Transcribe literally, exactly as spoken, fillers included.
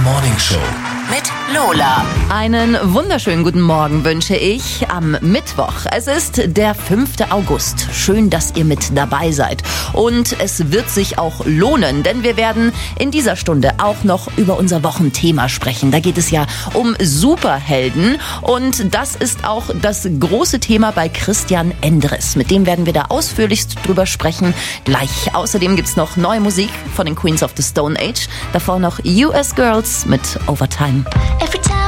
Morning Show mit Lola. Einen wunderschönen guten Morgen wünsche ich am Mittwoch. Es ist der fünfte August. Schön, dass ihr mit dabei seid. Und es wird sich auch lohnen, denn wir werden in dieser Stunde auch noch über unser Wochenthema sprechen. Da geht es ja um Superhelden und das ist auch das große Thema bei Christian Endres. Mit dem werden wir da ausführlichst drüber sprechen. Gleich. Außerdem gibt's noch neue Musik von den Queens of the Stone Age. Davor noch U S Girls mit Overtime. Every time